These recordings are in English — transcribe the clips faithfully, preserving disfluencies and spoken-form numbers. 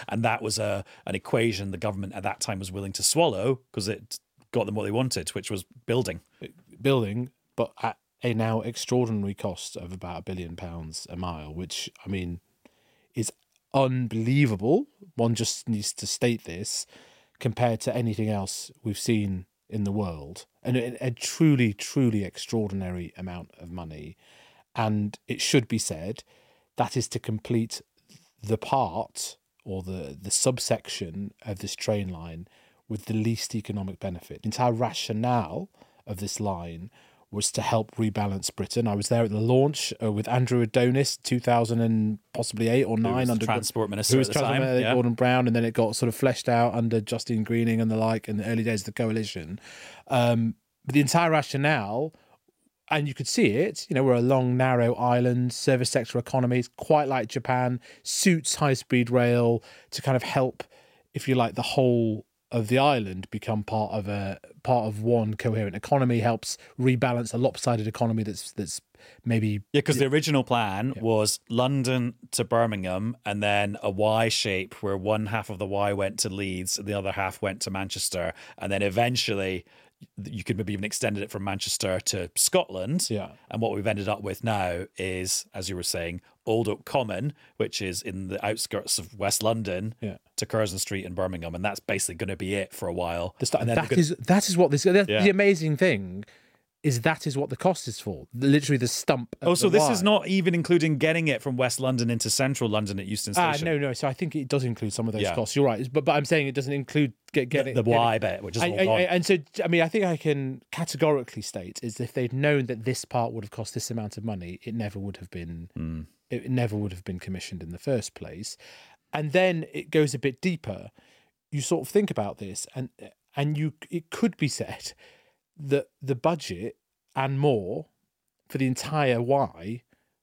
And that was a an equation the government at that time was willing to swallow because it got them what they wanted, which was building. Building, but at a now extraordinary cost of about a billion pounds a mile, which, I mean, is unbelievable. One just needs to state this compared to anything else we've seen in the world. And a, a truly, truly extraordinary amount of money. And it should be said, that is to complete the part or the, the subsection of this train line with the least economic benefit. The entire rationale of this line was to help rebalance Britain. I was there at the launch uh, with Andrew Adonis, two thousand and possibly eight or nine, under Transport Minister who was at the Transport time, Minister, yeah. Gordon Brown, and then it got sort of fleshed out under Justine Greening and the like in the early days of the coalition. Um, but the entire rationale, and you could see it, you know, we're a long, narrow island, service sector economy, it's quite like Japan, suits high-speed rail to kind of help, if you like, the whole of the island become part of a part of one coherent economy, helps rebalance a lopsided economy that's that's maybe yeah because the original plan yeah. was London to Birmingham and then a Y shape where one half of the Y went to Leeds and the other half went to Manchester, and then eventually you could maybe even extended it from Manchester to Scotland. Yeah. And what we've ended up with now is, as you were saying, Old Oak Common, which is in the outskirts of West London, yeah. to Curzon Street in Birmingham, and that's basically going to be it for a while. The st- and then that gonna, is that is what this. That's yeah. the amazing thing is that is what the cost is for. Literally the stump. Of oh, so the this Y. is not even including getting it from West London into Central London at Euston Ah, Station. no, no. So I think it does include some of those Yeah. costs. You're right, but but I'm saying it doesn't include get get the, it the get Y it. bit, which is And, all and, gone. and so, I mean, I think I can categorically state is if they'd known that this part would have cost this amount of money, it never would have been. Mm. It never would have been commissioned in the first place. And then it goes a bit deeper. You sort of think about this, and and you it could be said that the budget and more for the entire Y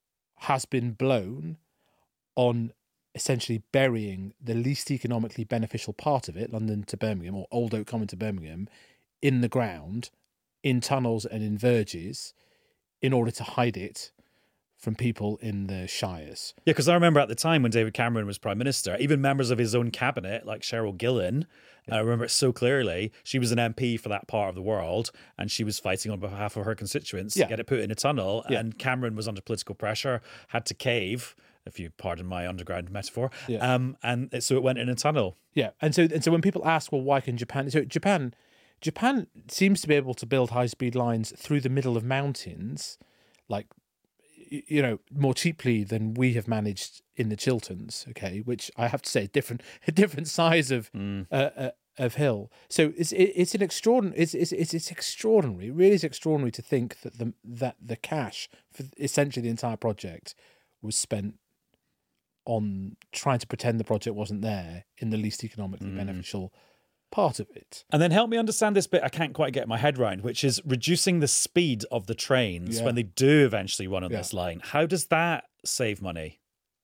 has been blown on essentially burying the least economically beneficial part of it, London to Birmingham or Old Oak Common to Birmingham, in the ground, in tunnels and in verges, in order to hide it from people in the shires. Yeah, because I remember at the time when David Cameron was Prime Minister, even members of his own cabinet, like Cheryl Gillen, yeah. I remember it so clearly, she was an M P for that part of the world, and she was fighting on behalf of her constituents yeah. to get it put in a tunnel, yeah. and Cameron was under political pressure, had to cave, if you pardon my underground metaphor, yeah. um, and it, so it went in a tunnel. Yeah, and so and so when people ask, well, why can Japan... So Japan, Japan seems to be able to build high-speed lines through the middle of mountains, like, you know, more cheaply than we have managed in the Chilterns, okay, which I have to say, different, a different size of mm. uh, uh, of hill. So it's it, it's an extraordinary. It's, it's it's it's extraordinary. It really is extraordinary to think that the that the cash for essentially the entire project was spent on trying to pretend the project wasn't there in the least economically mm. beneficial part of it. And then help me understand this bit I can't quite get my head around, which is reducing the speed of the trains yeah. when they do eventually run on yeah. this line. How does that save money?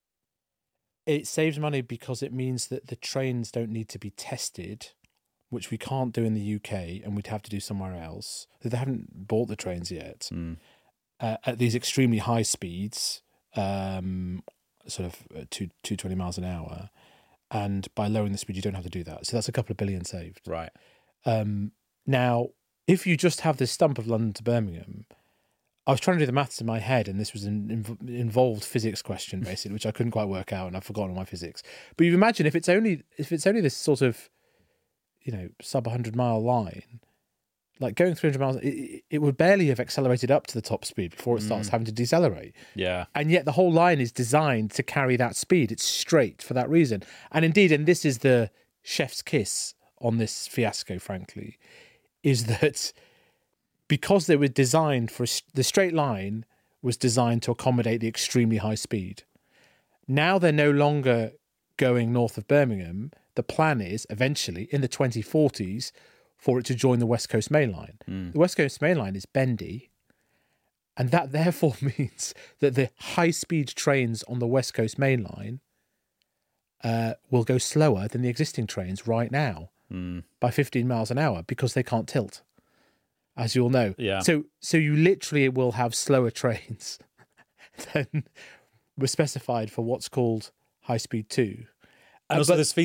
It saves money because it means that the trains don't need to be tested, which we can't do in the U K and we'd have to do somewhere else. They haven't bought the trains yet. Mm. Uh, at these extremely high speeds, um, sort of two, two twenty miles an hour. And by lowering the speed, you don't have to do that. So that's a couple of billion saved. Right. Um, now, if you just have this stump of London to Birmingham, I was trying to do the maths in my head, and this was an inv- involved physics question, basically, which I couldn't quite work out, and I've forgotten all my physics. But you imagine if it's only if it's only this sort of, you know, sub one hundred mile line, like going three hundred miles, it, it would barely have accelerated up to the top speed before it starts mm. having to decelerate. Yeah. And yet the whole line is designed to carry that speed. It's straight for that reason. And indeed, and this is the chef's kiss on this fiasco, frankly, is that because they were designed for, a, the straight line was designed to accommodate the extremely high speed. Now they're no longer going north of Birmingham. The plan is eventually in the twenty forties for it to join the West Coast Main Line. Mm. The West Coast Main Line is bendy, and that therefore means that the high-speed trains on the West Coast Main Line uh, will go slower than the existing trains right now mm. by fifteen miles an hour because they can't tilt, as you all know. Yeah. So, so you literally will have slower trains than were specified for what's called high-speed two. And also but, this feeds